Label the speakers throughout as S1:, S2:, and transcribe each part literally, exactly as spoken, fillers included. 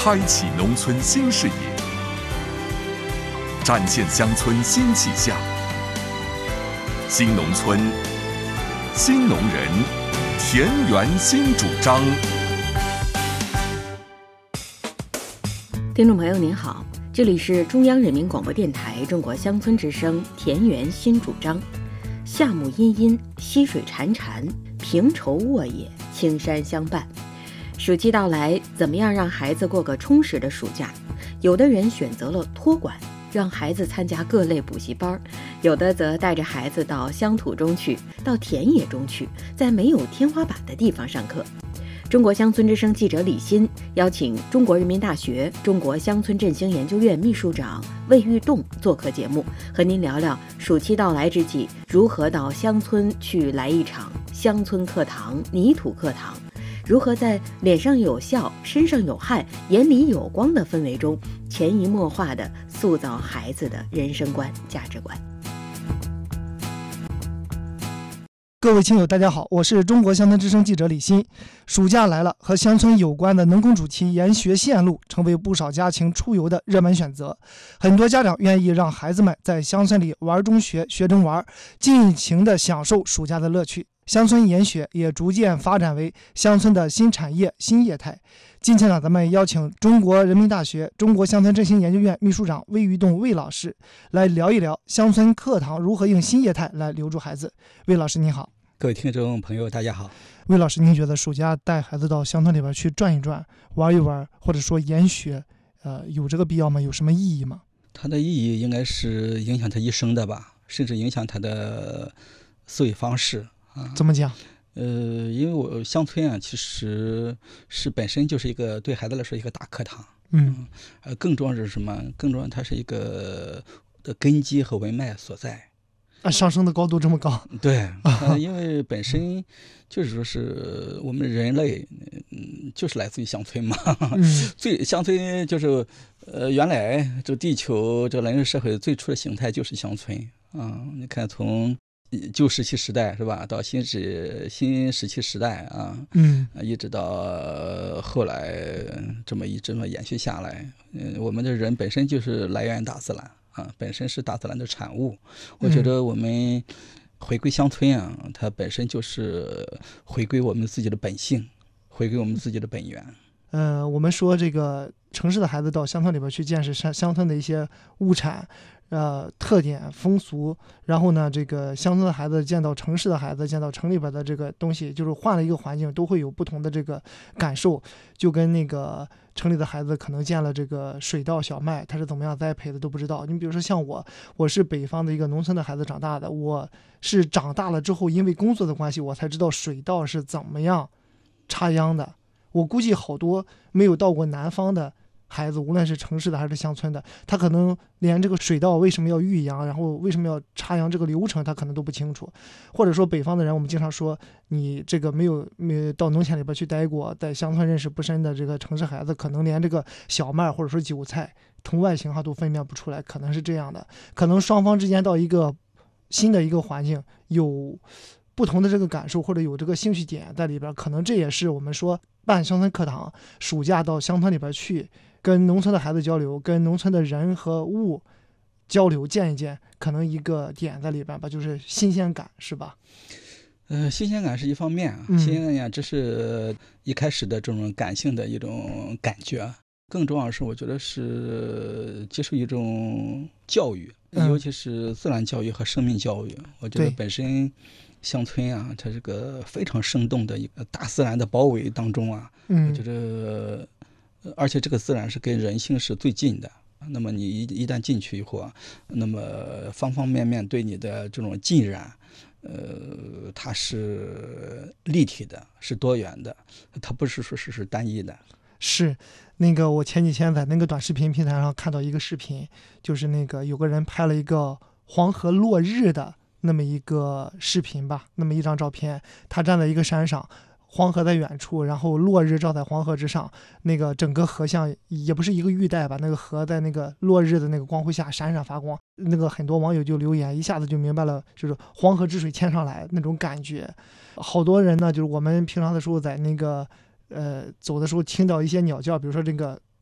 S1: 开启农村新视野，展现乡村新气象。新农村，新农人，田园新主张。
S2: 听众朋友您好，这里是中央人民广播电台中国乡村之声田园新主张。夏木阴阴，溪水潺潺，平畴沃野，青山相伴。暑期到来，怎么样让孩子过个充实的暑假？有的人选择了托管，让孩子参加各类补习班，有的则带着孩子到乡土中去，到田野中去，在没有天花板的地方上课。中国乡村之声记者李欣邀请中国人民大学中国乡村振兴研究院秘书长魏玉栋做客节目，和您聊聊暑期到来之际，如何到乡村去来一场乡村课堂、泥土课堂，如何在脸上有笑、身上有汗、眼里有光的氛围中，潜移默化地塑造孩子的人生观、价值观。
S3: 各位亲友大家好，我是中国乡村之声记者李欣。暑假来了，和乡村有关的农工主题研学线路成为不少家庭出游的热门选择。很多家长愿意让孩子们在乡村里玩中学，学中玩，尽情地享受暑假的乐趣。乡村研学也逐渐发展为乡村的新产业、新业态。今天呢，咱们邀请中国人民大学中国乡村振兴研究院秘书长魏玉栋魏老师来聊一聊乡村课堂如何用新业态来留住孩子。魏老师您好。
S4: 各位听众朋友大家好。
S3: 魏老师，您觉得暑假带孩子到乡村里边去转一转、玩一玩，或者说研学，呃，有这个必要吗？有什么意义吗？
S4: 它的意义应该是影响他一生的吧，甚至影响他的思维方式啊。
S3: 怎么讲？
S4: 呃，因为我乡村啊，其实是本身就是一个对孩子来说一个大课堂。
S3: 嗯，
S4: 呃，更重要是什么？更重要，它是一个的根基和文脉所在。
S3: 啊，上升的高度这么高？
S4: 对，呃、因为本身就是说是我们人类，嗯，就是来自于乡村嘛。
S3: 嗯、
S4: 最乡村就是，呃，原来这地球这人类社会最初的形态就是乡村啊。你看，从旧石器时代是吧，到新石新石器时代啊，
S3: 嗯，
S4: 一直到后来这么一这么延续下来，嗯，我们的人本身就是来源于大自然。啊，本身是大自然的产物。我觉得我们回归乡村啊，嗯、它本身就是回归我们自己的本性，回归我们自己的本源。
S3: 呃，我们说这个城市的孩子到乡村里边去见识乡乡村的一些物产、呃特点、风俗，然后呢，这个乡村的孩子见到城市的孩子，见到城里边的这个东西，就是换了一个环境，都会有不同的这个感受，就跟那个。城里的孩子可能见了这个水稻、小麦，他是怎么样栽培的都不知道。你比如说像我，我是北方的一个农村的孩子长大的，我是长大了之后，因为工作的关系，我才知道水稻是怎么样插秧的。我估计好多没有到过南方的孩子，无论是城市的还是乡村的，他可能连这个水稻为什么要育秧，然后为什么要插秧这个流程，他可能都不清楚。或者说北方的人，我们经常说，你这个没有没有到农田里边去待过，在乡村认识不深的这个城市孩子，可能连这个小麦或者说韭菜从外形哈都分辨不出来，可能是这样的。可能双方之间到一个新的一个环境，有不同的这个感受，或者有这个兴趣点在里边，可能这也是我们说办乡村课堂，暑假到乡村里边去。跟农村的孩子交流，跟农村的人和物交流，见一见，可能一个点在里边吧，就是新鲜感，是吧？
S4: 呃，新鲜感是一方面，
S3: 嗯、
S4: 新鲜感这是一开始的这种感性的一种感觉，更重要的是，我觉得是接受一种教育，
S3: 嗯、
S4: 尤其是自然教育和生命教育。我觉得本身乡村啊，它是个非常生动的一个大自然的包围当中啊，
S3: 嗯、
S4: 我觉得。而且这个自然是跟人性是最近的，那么你一一旦进去以后啊，那么方方面面对你的这种浸染，呃，它是立体的，是多元的，它不是说是是单一的。
S3: 是，那个我前几天在那个短视频平台上看到一个视频，就是那个有个人拍了一个黄河落日的那么一个视频吧，那么一张照片，他站在一个山上。黄河在远处，然后落日照在黄河之上，那个整个河像也不是一个玉带吧，那个河在那个落日的那个光辉下闪闪发光。那个很多网友就留言，一下子就明白了，就是黄河之水牵上来那种感觉。好多人呢，就是我们平常的时候在那个呃走的时候听到一些鸟叫，比如说这个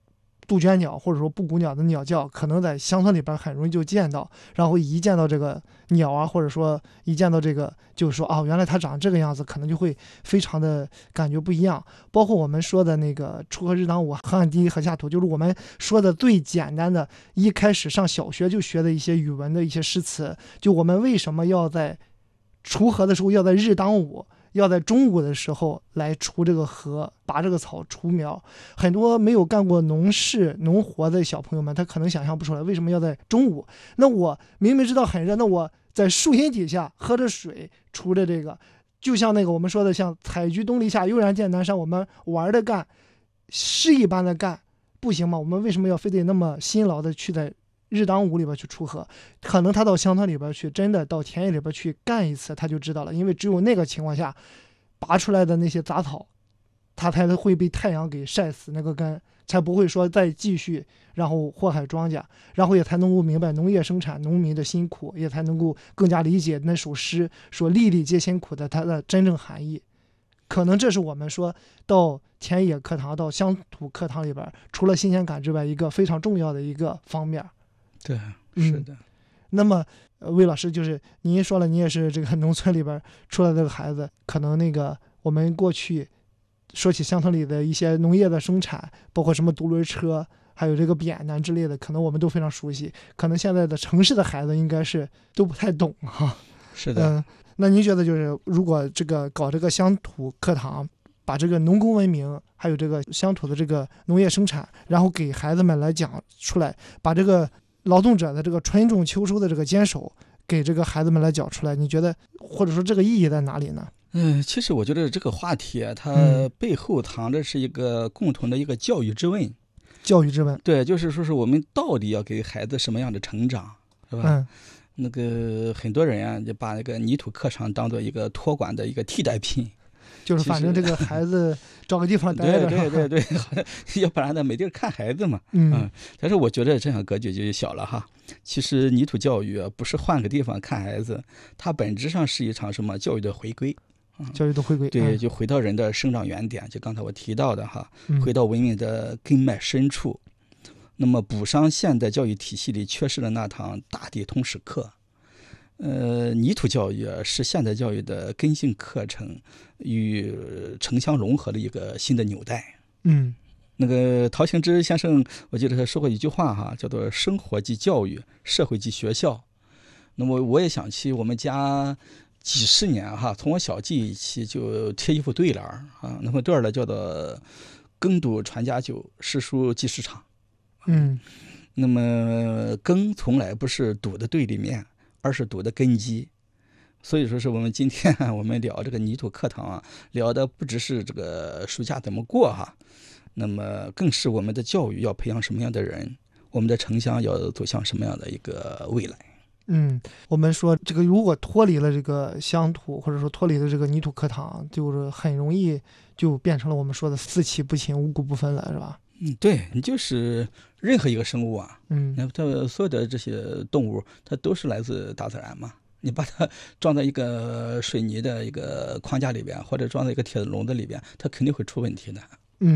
S3: 杜鹃鸟或者说布谷鸟的鸟叫，可能在乡村里边很容易就见到，然后一见到这个鸟啊，或者说一见到这个，就是说啊，原来它长这个样子，可能就会非常的感觉不一样。包括我们说的那个锄禾日当午，河岸第一禾下土，就是我们说的最简单的，一开始上小学就学的一些语文的一些诗词，就我们为什么要在锄禾的时候要在日当午，要在中午的时候来锄这个禾，拔这个草，除苗。很多没有干过农事农活的小朋友们，他可能想象不出来为什么要在中午。那我明明知道很热，那我在树荫底下喝着水锄着这个，就像那个我们说的像采菊东篱下，悠然见南山，我们玩的干，诗一般的干，不行吗？我们为什么要非得那么辛劳的去在日当午里边去锄禾？可能他到乡村里边去，真的到田野里边去干一次，他就知道了。因为只有那个情况下，拔出来的那些杂草，它才会被太阳给晒死那个根，才不会说再继续然后祸害庄稼，然后也才能够明白农业生产农民的辛苦，也才能够更加理解那首诗说粒粒皆辛苦的它的真正含义。可能这是我们说到田野课堂到乡土课堂里边，除了新鲜感之外，一个非常重要的一个方面。
S4: 对，是的。
S3: 嗯、那么，呃，魏老师，就是您说了，你也是这个农村里边出来的这个孩子，可能那个我们过去说起乡村里的一些农业的生产，包括什么独轮车，还有这个扁担之类的，可能我们都非常熟悉。可能现在的城市的孩子应该是都不太懂哈。
S4: 是的。
S3: 嗯，那您觉得就是如果这个搞这个乡土课堂，把这个农工文明还有这个乡土的这个农业生产，然后给孩子们来讲出来，把这个劳动者的这个春种秋收的这个坚守给这个孩子们来讲出来，你觉得或者说这个意义在哪里呢？
S4: 嗯，其实我觉得这个话题啊，它背后藏着是一个共同的一个教育之问。嗯、
S3: 教育之问，
S4: 对，就是说是我们到底要给孩子什么样的成长，是吧？
S3: 嗯，那
S4: 个很多人啊，就把那个泥土课堂当做一个托管的一个替代品。
S3: 就是反正这个孩子找个地方待着，
S4: 对对对对，好像要不然呢没地儿看孩子嘛。
S3: 嗯、啊，
S4: 但是我觉得这样格局就小了哈。其实泥土教育啊，不是换个地方看孩子，它本质上是一场什么教育的回归。
S3: 嗯、教育的回归，
S4: 对，就回到人的生长原点，就刚才我提到的哈，
S3: 嗯、
S4: 回到文明的根脉深处，那么补上现代教育体系里缺失的那堂大地通史课。呃，泥土教育是现代教育的根性课程与城乡融合的一个新的纽带。
S3: 嗯，
S4: 那个陶行知先生，我记得他说过一句话哈，叫做"生活即教育，社会即学校"。那么我也想起我们家几十年哈，从我小记忆起就贴一副对联啊，那么对联叫做"耕读传家久，诗书继世长"。
S3: 嗯，
S4: 那么耕从来不是读的对立面，而是读的根基。所以说是我们今天我们聊这个泥土课堂啊，聊的不只是这个暑假怎么过哈，那么更是我们的教育要培养什么样的人，我们的城乡要走向什么样的一个未来。
S3: 嗯，我们说这个如果脱离了这个乡土，或者说脱离了这个泥土课堂，就是很容易就变成了我们说的四气不勤，五谷不分了，是吧？
S4: 嗯，对，你就是任何一个生物啊，
S3: 嗯，
S4: 那它所有的这些动物，它都是来自大自然嘛。你把它装在一个水泥的一个框架里边，或者装在一个铁笼子里边，它肯定会出问题的。